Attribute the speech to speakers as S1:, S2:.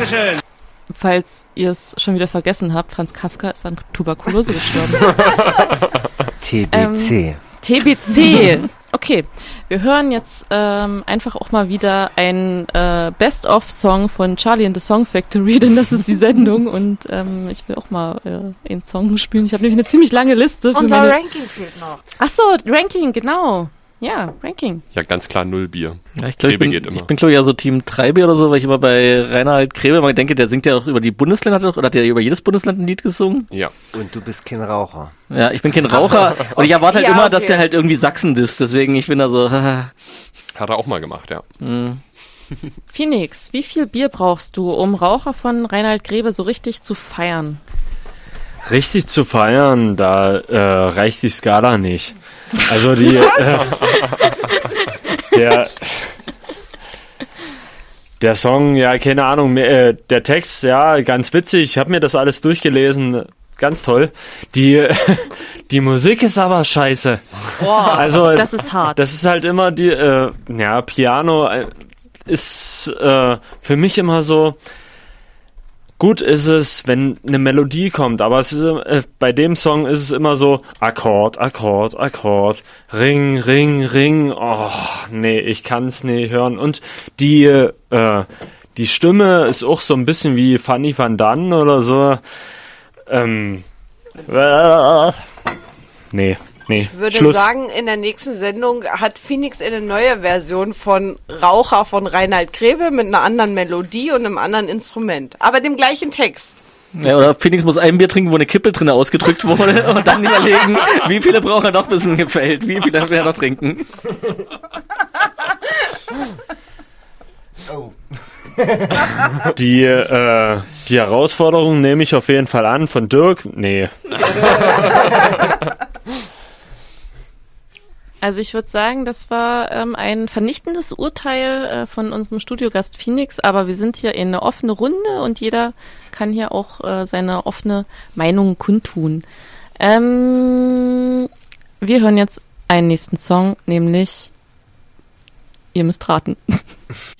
S1: Dankeschön.
S2: Falls ihr es schon wieder vergessen habt, Franz Kafka ist an Tuberkulose gestorben.
S3: TBC.
S2: TBC. Okay, wir hören jetzt einfach auch mal wieder ein Best-of-Song von Charlie and the Song Factory, denn das ist die Sendung und ich will auch mal einen Song spielen. Ich habe nämlich eine ziemlich lange Liste.
S4: Unser Ranking fehlt noch.
S2: Ach so, Ranking, genau. Ja, Ranking.
S5: Ja, ganz klar 0 Bier.
S6: Ja, ich glaube,
S5: geht immer.
S6: Ich bin glaube ich ja so Team 3 Bier oder so, weil ich immer bei Reinhard Grebe immer denke, der singt ja auch über die Bundesländer, oder hat der über jedes Bundesland ein Lied gesungen?
S5: Ja.
S3: Und du bist kein Raucher.
S6: Ja, ich bin kein Raucher und ich erwarte halt
S4: Ja,
S6: immer,
S4: okay.
S6: dass der halt irgendwie Sachsen disst, deswegen ich bin da so,
S5: Hat er auch mal gemacht, ja.
S2: Phoenix, wie viel Bier brauchst du, um Raucher von Reinhard Grebe so richtig zu feiern?
S1: Richtig zu feiern, da reicht die Skala nicht. Also der Song, ja, keine Ahnung, der Text, ja, ganz witzig, ich habe mir das alles durchgelesen, ganz toll. Die Musik ist aber scheiße.
S2: Boah,
S1: Also,
S2: das ist hart.
S1: Das ist halt immer Piano ist für mich immer so, gut ist es, wenn eine Melodie kommt, aber es ist, bei dem Song ist es immer so Akkord, Akkord, Akkord, Ring, Ring, Ring. Oh, nee, ich kann's nicht hören. Und die Stimme ist auch so ein bisschen wie Fanny van Dan oder so. Nee.
S4: Ich würde
S1: Schluss.
S4: sagen, in der nächsten Sendung hat Phoenix eine neue Version von Raucher von Reinhard Grebe mit einer anderen Melodie und einem anderen Instrument. Aber dem gleichen Text.
S6: ja, oder Phoenix muss ein Bier trinken, wo eine Kippe drin ausgedrückt wurde und dann überlegen, wie viele braucht er noch, bis es ihm gefällt, wie viele will er noch trinken.
S3: Oh.
S1: Die Herausforderung nehme ich auf jeden Fall an von Dirk. Nee.
S2: Also ich würde sagen, das war ein vernichtendes Urteil von unserem Studiogast Phoenix, aber wir sind hier in einer offenen Runde und jeder kann hier auch seine offene Meinung kundtun. Wir hören jetzt einen nächsten Song, nämlich ihr müsst raten.